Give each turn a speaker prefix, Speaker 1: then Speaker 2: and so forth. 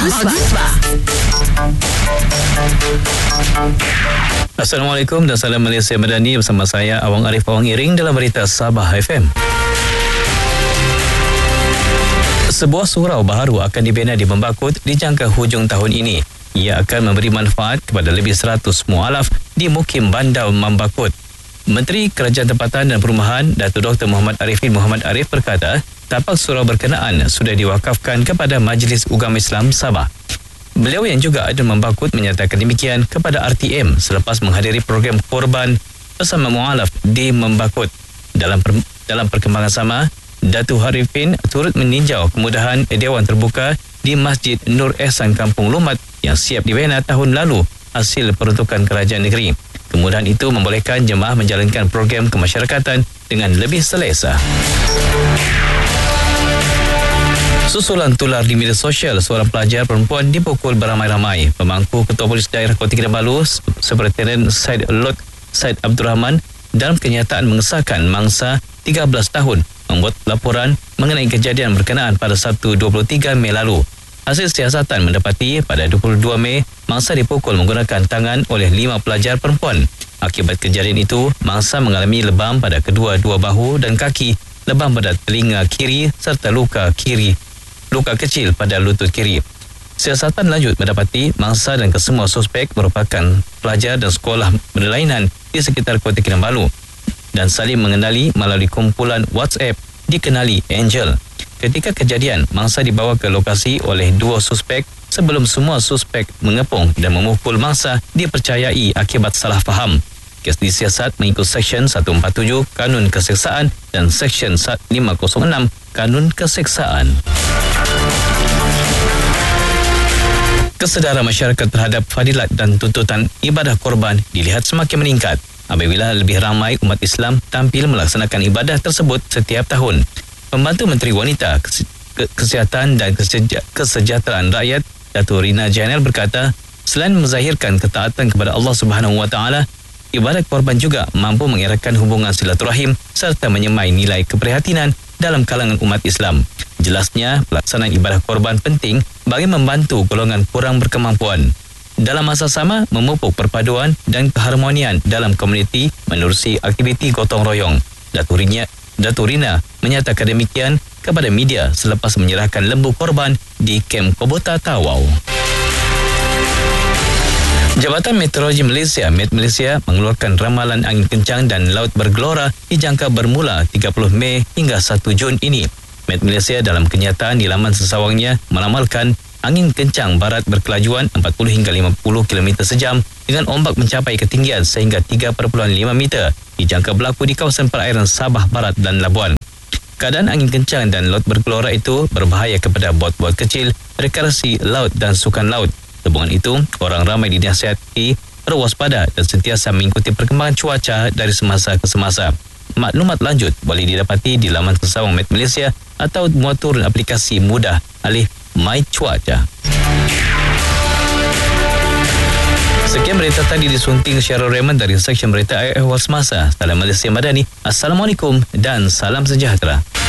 Speaker 1: Musbah.
Speaker 2: Assalamualaikum dan salam Malaysia Madani, bersama saya Awang Arif Awang Iring dalam berita Sabah FM. Sebuah surau baharu akan dibina di Membakut dijangka hujung tahun ini. Ia akan memberi manfaat kepada lebih 100 mualaf di Mukim Bandar Membakut. Menteri Kerajaan Tempatan dan Perumahan Datuk Dr. Muhammad Arifin Muhammad Arif berkata, tapak surau berkenaan sudah diwakafkan kepada Majlis Ugama Islam Sabah. Beliau yang juga ada Membakut menyatakan demikian kepada RTM selepas menghadiri program korban bersama mualaf di Membakut. Dalam perkembangan sama, Datuk Arifin turut meninjau kemudahan Dewan Terbuka di Masjid Nur Ehsan Kampung Lumat yang siap dibina tahun lalu hasil peruntukan kerajaan negeri. Kemudahan itu membolehkan jemaah menjalankan program kemasyarakatan dengan lebih selesa. Susulan tular di media sosial, seorang pelajar perempuan dipukul beramai-ramai. Pemangku Ketua Polis Daerah Kota Kinabalu, Superintendent Said Abdul Rahman, dalam kenyataan mengesahkan mangsa 13 tahun membuat laporan mengenai kejadian berkenaan pada Sabtu 23 Mei lalu. Hasil siasatan mendapati pada 22 Mei, mangsa dipukul menggunakan tangan oleh 5 pelajar perempuan. Akibat kejadian itu, mangsa mengalami lebam pada kedua-dua bahu dan kaki, lebam pada telinga kiri serta luka kecil pada lutut kiri. Siasatan lanjut mendapati mangsa dan kesemua suspek merupakan pelajar dan sekolah berlainan di sekitar Kota Kinabalu dan saling mengenali melalui kumpulan WhatsApp dikenali Angel. Ketika kejadian, mangsa dibawa ke lokasi oleh 2 suspek sebelum semua suspek mengepung dan memukul mangsa dipercayai akibat salah faham. Kes disiasat mengikut Seksyen 147 Kanun Keseksaan dan Seksyen 506 Kanun Keseksaan. Kesedaran masyarakat terhadap fadilat dan tuntutan ibadah korban dilihat semakin meningkat apabila lebih ramai umat Islam tampil melaksanakan ibadah tersebut setiap tahun. Pembantu Menteri Wanita, Kesihatan dan Kesejahteraan Rakyat, Datuk Rina Jainal berkata, selain menzahirkan ketaatan kepada Allah Subhanahu Wa Taala, ibadah korban juga mampu mengeratkan hubungan silaturahim serta menyemai nilai keprihatinan dalam kalangan umat Islam. Jelasnya, pelaksanaan ibadah korban penting bagi membantu golongan kurang berkemampuan. Dalam masa sama, memupuk perpaduan dan keharmonian dalam komuniti menerusi aktiviti gotong royong. Datuk Rina menyatakan demikian kepada media selepas menyerahkan lembu korban di kem Kobota Tawau. Jabatan Meteorologi Malaysia, Met Malaysia, mengeluarkan ramalan angin kencang dan laut bergelora dijangka bermula 30 Mei hingga 1 Jun ini. Met Malaysia dalam kenyataan di laman sesawangnya meramalkan angin kencang barat berkelajuan 40 hingga 50 km sejam dengan ombak mencapai ketinggian sehingga 3.5 meter dijangka berlaku di kawasan perairan Sabah Barat dan Labuan. Keadaan angin kencang dan laut bergelora itu berbahaya kepada bot-bot kecil, rekreasi laut dan sukan laut. Sambungan itu, orang ramai dinasihati berwaspada dan sentiasa mengikuti perkembangan cuaca dari semasa ke semasa. Maklumat lanjut boleh didapati di laman sesawang Met Malaysia atau muat turun aplikasi mudah alih My Cuaca. Sekian berita tadi disunting Syarul Rahman dari Seksyen Berita Ehwal Semasa. Salam Malaysia Madani. Assalamualaikum dan salam sejahtera.